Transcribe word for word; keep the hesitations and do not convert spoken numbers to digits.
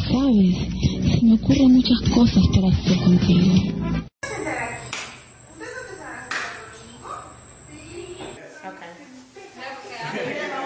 sabes, se me ocurren muchas cosas para hacer contigo. Okay.